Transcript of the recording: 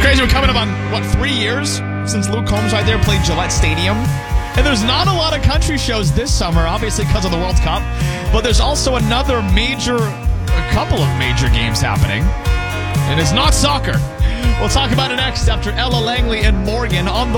crazy. We're coming up on, 3 years since Luke Combs right there played Gillette Stadium. And there's not a lot of country shows this summer, obviously because of the World Cup. But there's also a couple of major games happening. And it's not soccer. We'll talk about it next after Ella Langley and Morgan on the